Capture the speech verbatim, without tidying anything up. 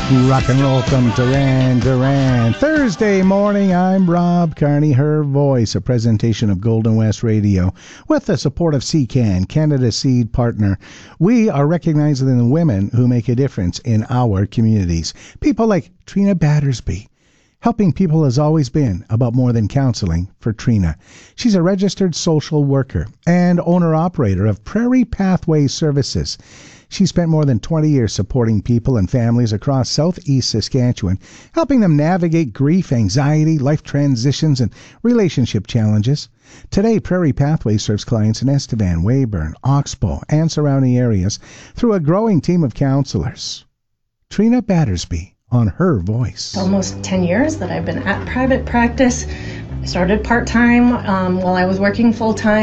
Rock and roll from Duran Duran. Thursday morning, I'm Rob Carney, Her Voice, a presentation of Golden West Radio with the support of C C A N, Canada's seed partner. We are recognizing the women who make a difference in our communities. People like Trina Battersby. Helping people has always been about more than counseling for Trina. She's a registered social worker and owner-operator of Prairie Pathway Services. She spent more than twenty years supporting people and families across southeast Saskatchewan, helping them navigate grief, anxiety, life transitions, and relationship challenges. Today, Prairie Pathway serves clients in Estevan, Weyburn, Oxbow, and surrounding areas through a growing team of counselors. Trina Battersby on Her Voice. Almost ten years that I've been at private practice. I started part-time um, while I was working full-time.